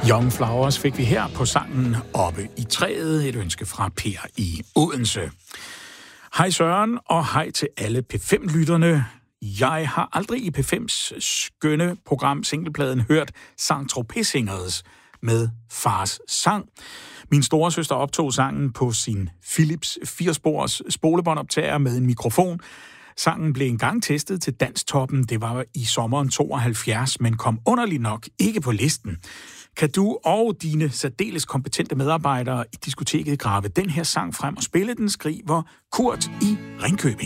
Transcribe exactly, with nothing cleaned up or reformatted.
Young Flowers fik vi her på sangen Oppe i træet, et ønske fra Per i Odense. Hej Søren, og hej til alle P fem lytterne. Jeg har aldrig i P fems skønne program Singlepladen hørt Saint-Tropez-singers med Fars sang. Min storesøster optog sangen på sin Philips fire-spors spolebåndoptager med en mikrofon. Sangen blev engang testet til Danstoppen, det var i sommeren tooghalvfjerds, men kom underligt nok ikke på listen. Kan du og dine særdeles kompetente medarbejdere i diskoteket grave den her sang frem og spille den, skriver Kurt i Ringkøbing.